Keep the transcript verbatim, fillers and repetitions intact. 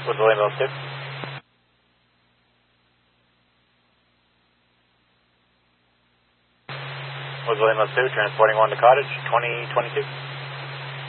with Williamville two. With Williamville two, transporting one to Cottage, twenty twenty-two.